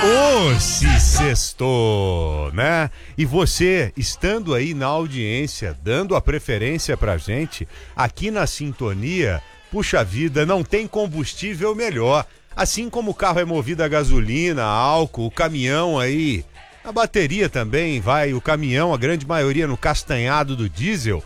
Ô, se sextou, né? E você, estando aí na audiência, dando a preferência pra gente, aqui na sintonia, puxa vida, não tem combustível melhor. Assim como o carro é movido a gasolina, a álcool, o caminhão aí, a bateria também vai, o caminhão, a grande maioria no castanhado do diesel,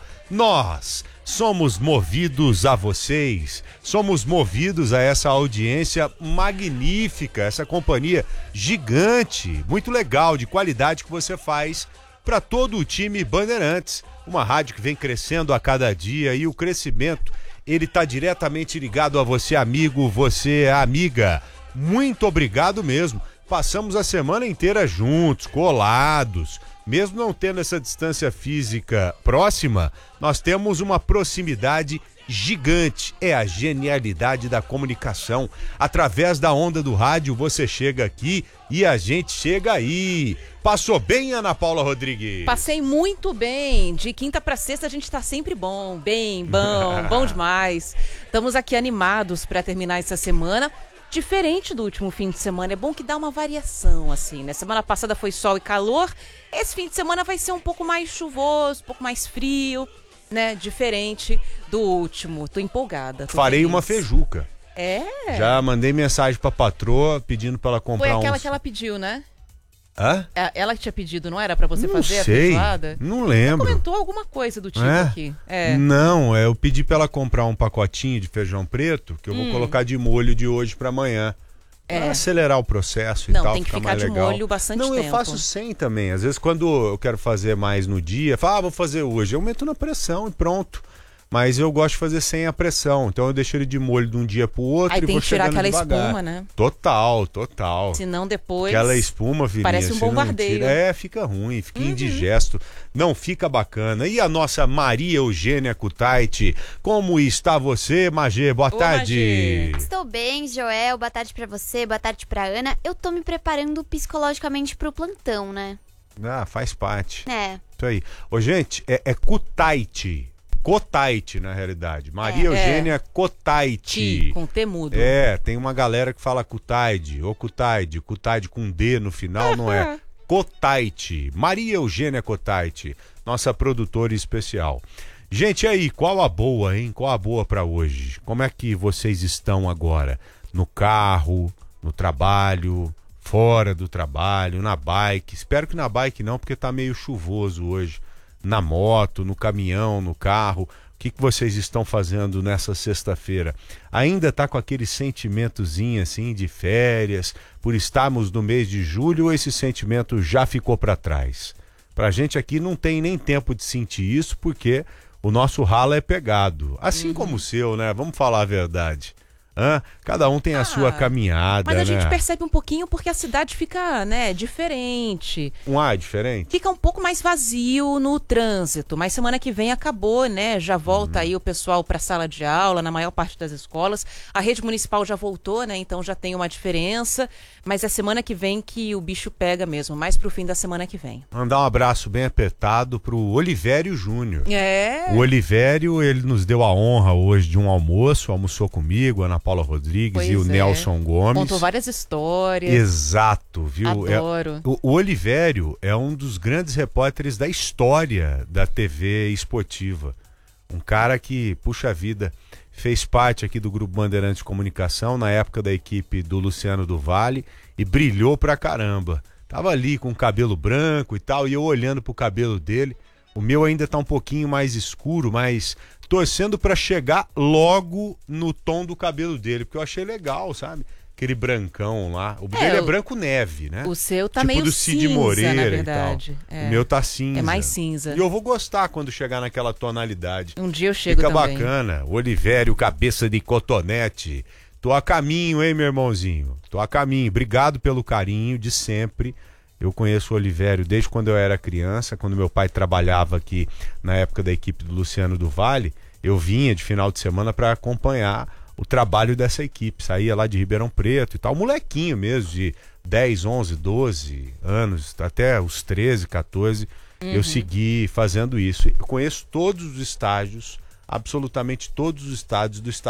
nós somos movidos a vocês, somos movidos a essa audiência magnífica, essa companhia gigante, muito legal, de qualidade que você faz para todo o time Bandeirantes. Uma rádio que vem crescendo a cada dia e o crescimento, ele está diretamente ligado a você, amigo, você, amiga. Muito obrigado mesmo. Passamos a semana inteira juntos, colados. Mesmo não tendo essa distância física próxima, nós temos uma proximidade gigante. É a genialidade da comunicação. Através da onda do rádio, você chega aqui e a gente chega aí. Passou bem, Ana Paula Rodrigues? Passei muito bem. De quinta para sexta a gente tá sempre bom, bom demais. Estamos aqui animados para terminar essa semana. Diferente do último fim de semana, é bom que dá uma variação, assim, né? Semana passada foi sol e calor, esse fim de semana vai ser um pouco mais chuvoso, um pouco mais frio, né? Diferente do último. Tô empolgada. Farei uma feijuca. É? Já mandei mensagem pra patroa pedindo pra ela comprar Foi aquela que ela pediu, né? Hã? Ela que tinha pedido, não era pra você fazer a feijoada? Não lembro. Você comentou alguma coisa do tipo aqui. É. Não, eu pedi pra ela comprar um pacotinho de feijão preto, que eu vou colocar de molho de hoje pra amanhã. Pra acelerar o processo e tal, tem que ficar mais de legal. molho bastante tempo. Não, eu faço sem também. Às vezes quando eu quero fazer mais no dia, falo, vou fazer hoje. Eu meto na pressão e pronto. Mas eu gosto de fazer sem a pressão. Então eu deixo ele de molho de um dia pro outro aí e tem vou que tirar chegando aquela devagar. espuma, né? Total. Senão depois... Aquela espuma, filhinha, parece um bombardeio. Fica ruim, fica indigesto. Não fica bacana. E a nossa Maria Eugênia Kutaiti, como está você, Magê? Boa tarde. Magê. Estou bem, Joel. Boa tarde pra você, boa tarde pra Ana. Eu tô me preparando psicologicamente pro plantão, né? Ah, faz parte. É. Isso aí. Ô, gente, é Kutaiti. Cotaite, na realidade. Maria Eugênia Cotaite. Com T mudo. Tem uma galera que fala Kutaide, ou Kutaide com D no final, não é. Cotaite. Maria Eugênia Cotaite, nossa produtora especial. Gente, e aí, qual a boa, hein? Qual a boa pra hoje? Como é que vocês estão agora? No carro, no trabalho, fora do trabalho, na bike? Espero que na bike não, porque tá meio chuvoso hoje. Na moto, no caminhão, no carro. O que vocês estão fazendo nessa sexta-feira? Ainda tá com aquele sentimentozinho assim de férias, por estarmos no mês de julho, ou esse sentimento já ficou para trás? Pra gente aqui não tem nem tempo de sentir isso, porque o nosso ralo é pegado. Assim como o seu, né? Vamos falar a verdade. Cada um tem a sua caminhada, mas a gente né? percebe um pouquinho porque a cidade fica, né, diferente. Diferente? Fica um pouco mais vazio no trânsito, mas semana que vem acabou, né? Já volta aí o pessoal para a sala de aula, na maior parte das escolas. A rede municipal já voltou, né? Então já tem uma diferença, mas é semana que vem que o bicho pega mesmo, mais pro fim da semana que vem. Mandar um abraço bem apertado pro Olivério Júnior. O Olivério, ele nos deu a honra hoje de um almoço, almoçou comigo, Ana Paula Rodrigues e o Nelson Gomes. Contou várias histórias. Exato, viu? Adoro. O Olivério é um dos grandes repórteres da história da TV esportiva. Um cara que, puxa vida, fez parte aqui do Grupo Bandeirantes de Comunicação, na época da equipe do Luciano do Vale, e brilhou pra caramba. Tava ali com o cabelo branco e tal, e eu olhando pro cabelo dele. O meu ainda tá um pouquinho mais escuro, mas torcendo pra chegar logo no tom do cabelo dele, porque eu achei legal, sabe? Aquele brancão lá. O dele é branco neve, né? O seu tá tipo meio do Cid cinza, Moreira, na verdade. O meu tá cinza. É mais cinza. E eu vou gostar quando chegar naquela tonalidade. Um dia eu chego também. Fica bacana. Olivério, cabeça de cotonete. Tô a caminho, hein, meu irmãozinho? Tô a caminho. Obrigado pelo carinho de sempre. Eu conheço o Olivério desde quando eu era criança, quando meu pai trabalhava aqui na época da equipe do Luciano do Vale. Eu vinha de final de semana para acompanhar o trabalho dessa equipe. Saía lá de Ribeirão Preto e tal, molequinho mesmo, de 10, 11, 12 anos, até os 13, 14, eu segui fazendo isso. Eu conheço todos os estágios, absolutamente todos os estádios do estado